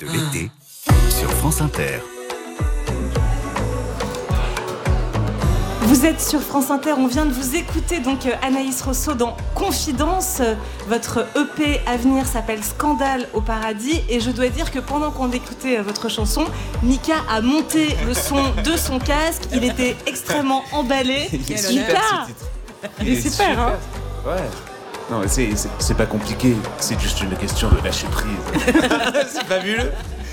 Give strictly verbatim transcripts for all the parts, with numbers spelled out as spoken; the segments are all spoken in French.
de l'été sur France Inter. Vous êtes sur France Inter, on vient de vous écouter donc Anaïs Rosso dans Confidence. Votre E P à venir s'appelle Scandale au paradis et je dois dire que pendant qu'on écoutait votre chanson, Mika a monté le son de son casque, il était extrêmement emballé. Il est Mika, super, il est super, super hein. Ouais. Non, mais c'est, c'est, c'est pas compliqué, c'est juste une question de lâcher prise. C'est fabuleux.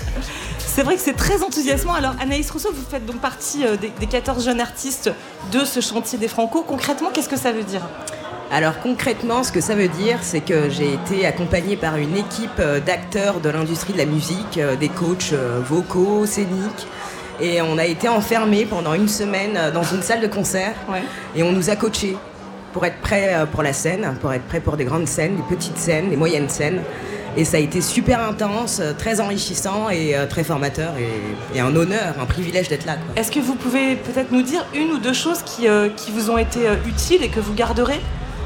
C'est vrai que c'est très enthousiasmant. Alors Anaïs Rosso, vous faites donc partie des, des quatorze jeunes artistes de ce chantier des Franco. Concrètement, qu'est-ce que ça veut dire ? Alors concrètement, ce que ça veut dire, c'est que j'ai été accompagnée par une équipe d'acteurs de l'industrie de la musique, des coachs vocaux, scéniques. Et on a été enfermés pendant une semaine dans une salle de concert. Ouais. Et on nous a coachés pour être prêts pour la scène, pour être prêts pour des grandes scènes, des petites scènes, des moyennes scènes. Et ça a été super intense, très enrichissant et très formateur et, et un honneur, un privilège d'être là, quoi. Est-ce que vous pouvez peut-être nous dire une ou deux choses qui, euh, qui vous ont été euh, utiles et que vous garderez ?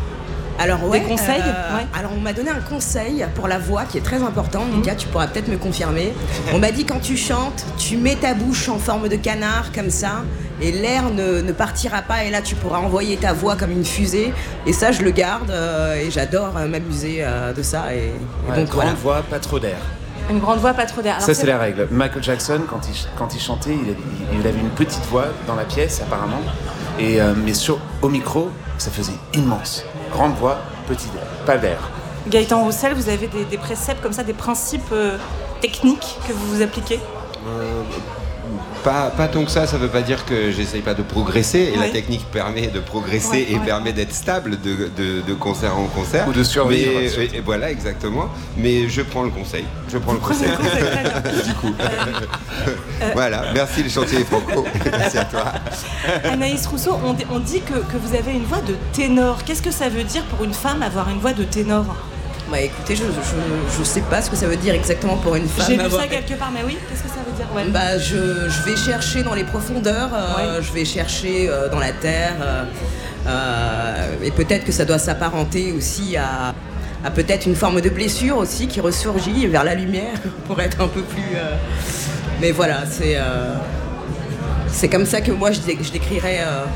Alors ouais, des conseils euh, ouais. Alors on m'a donné un conseil pour la voix qui est très important, Mika, mmh. tu pourras peut-être me confirmer. On m'a dit quand tu chantes, tu mets ta bouche en forme de canard comme ça et l'air ne, ne partira pas et là tu pourras envoyer ta voix comme une fusée et ça je le garde euh, et j'adore euh, m'amuser euh, de ça et, et ouais, donc grande voilà. voix, pas trop d'air. Une grande voix, pas trop d'air. Alors, ça, c'est, c'est la règle. Michael Jackson, quand il, quand il chantait, il avait, il avait une petite voix dans la pièce, apparemment. Et, euh, mais sur, au micro, ça faisait immense. Grande voix, petit d'air, pas d'air. Gaëtan Roussel, vous avez des, des préceptes comme ça, des principes euh, techniques que vous vous appliquez ? euh, Pas, pas tant que ça, ça veut pas dire que j'essaye pas de progresser et ouais. la technique permet de progresser ouais, et ouais. permet d'être stable de, de, de concert en concert. Ou de survivre. Mais, et, et voilà, exactement. Mais je prends le conseil. Je prends Vous le conseil. Le conseil du coup. Euh, voilà, merci le chantier des Franco. Merci à toi. Anaïs Rosso, on, on dit que, que vous avez une voix de ténor. Qu'est-ce que ça veut dire pour une femme avoir une voix de ténor ? Bah écoutez, je, je, je sais pas ce que ça veut dire exactement pour une femme. J'ai lu ça quelque part, mais oui, qu'est-ce que ça veut dire ouais. Bah je, je vais chercher dans les profondeurs, euh, ouais. je vais chercher euh, dans la terre, euh, euh, et peut-être que ça doit s'apparenter aussi à, à peut-être une forme de blessure aussi qui ressurgit vers la lumière pour être un peu plus... Euh... Mais voilà, c'est, euh... c'est comme ça que moi je, je décrirais... Euh...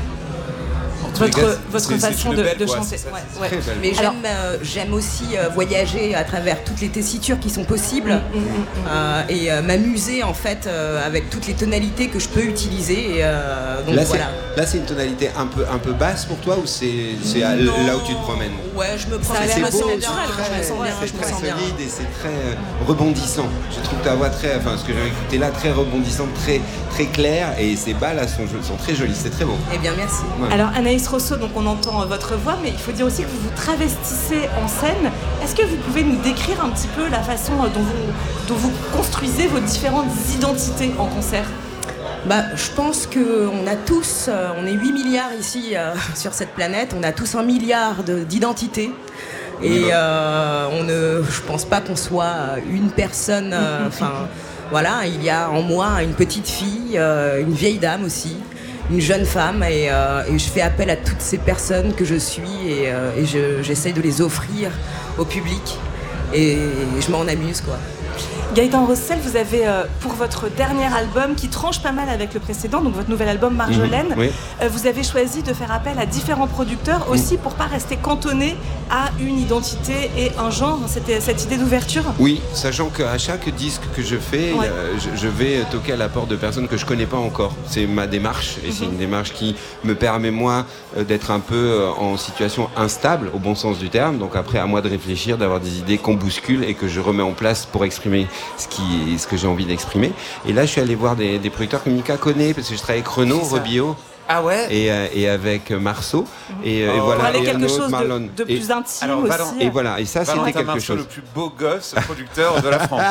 Votre, cas, votre c'est, façon c'est de, belle, de quoi, chanter. c'est ça, ouais, c'est ouais. Mais Alors, j'aime, euh, j'aime aussi euh, voyager à travers toutes les tessitures qui sont possibles mmh, mmh, mmh. Euh, et euh, m'amuser en fait euh, avec toutes les tonalités que je peux utiliser. Et, euh, donc là, voilà. C'est, là, c'est une tonalité un peu, un peu basse pour toi ou c'est, c'est à, là où tu te promènes ? Ouais, je me promène. C'est, c'est beau, naturel, très, je me sens bien, c'est je me très sens bien. solide et c'est très euh, rebondissant. Je trouve ta voix très, enfin ce que j'ai écouté là, très rebondissante, très, très claire et ces bas là sont, sont très jolies, c'est très beau. Eh bien merci. Ouais. Alors Anaïs Rosso, donc on entend votre voix, mais il faut dire aussi que vous vous travestissez en scène. Est-ce que vous pouvez nous décrire un petit peu la façon dont vous, dont vous construisez vos différentes identités en concert ? Bah, je pense qu'on a tous, euh, on est huit milliards ici euh, sur cette planète, on a tous un milliard de, d'identités. Et euh, on ne, je pense pas qu'on soit une personne. Enfin, euh, voilà, il y a en moi une petite fille, euh, une vieille dame aussi, une jeune femme, et, euh, et je fais appel à toutes ces personnes que je suis et, euh, et je, j'essaie de les offrir au public. Et, et je m'en amuse, quoi. Gaëtan Roussel, vous avez euh, pour votre dernier album qui tranche pas mal avec le précédent, donc votre nouvel album Marjolaine, mmh, oui. euh, vous avez choisi de faire appel à différents producteurs aussi mmh. pour pas rester cantonné à une identité et un genre. C'était cette idée d'ouverture ? Oui, sachant qu'à chaque disque que je fais, ouais. euh, je, je vais toquer à la porte de personnes que je connais pas encore. C'est ma démarche et mmh. c'est une démarche qui me permet moi euh, d'être un peu euh, en situation instable au bon sens du terme. Donc après à moi de réfléchir, d'avoir des idées qu'on bouscule et que je remets en place pour exprimer ce, qui, ce que j'ai envie d'exprimer. Et là, je suis allé voir des, des producteurs que Mika connaît, parce que je travaille avec Renaud, Rebillot. Ah ouais et, euh, et avec Marceau. Mmh. Et, oh. et voilà. On parlait et quelque autre, chose Marlon. de, de plus et, intime alors, aussi. Valent, et voilà, et ça Valentin c'était quelque Marceau, chose. le plus beau gosse producteur de la France.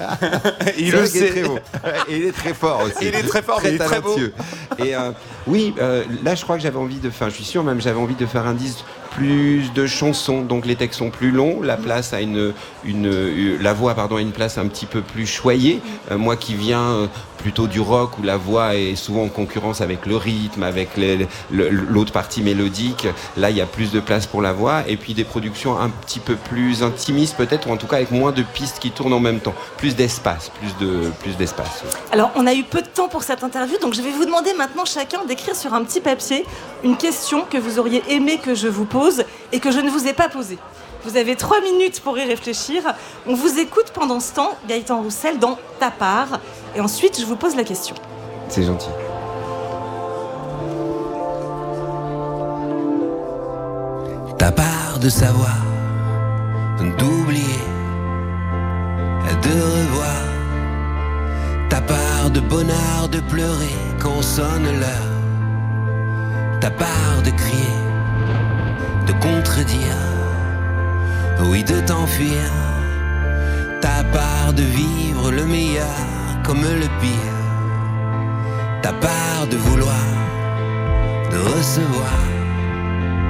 il le sait. Est très beau. Et il est très fort aussi. Et il est très fort, très mais il est très beau. Et euh, oui, euh, là je crois que j'avais envie de faire, je suis sûr même, j'avais envie de faire un disque plus de chansons, donc les textes sont plus longs, la place a une, une, une la voix pardon a une place un petit peu plus choyée. Euh, moi qui viens euh, plutôt du rock où la voix est souvent en concurrence avec le rythme, avec les, le, l'autre partie mélodique. Là, il y a plus de place pour la voix. Et puis des productions un petit peu plus intimistes peut-être, ou en tout cas avec moins de pistes qui tournent en même temps. Plus d'espace, plus, de, plus d'espace. Alors, on a eu peu de temps pour cette interview, donc je vais vous demander maintenant chacun d'écrire sur un petit papier une question que vous auriez aimé que je vous pose et que je ne vous ai pas posée. Vous avez trois minutes pour y réfléchir. On vous écoute pendant ce temps, Gaëtan Roussel, dans Ta part. Et ensuite, je vous pose la question. C'est gentil. Ta part de savoir, d'oublier, de revoir. Ta part de bonheur, de pleurer quand sonne l'heure. Ta part de crier, de contredire, oui de t'enfuir. Ta part de vivre le meilleur comme le pire. Ta part de vouloir, de recevoir.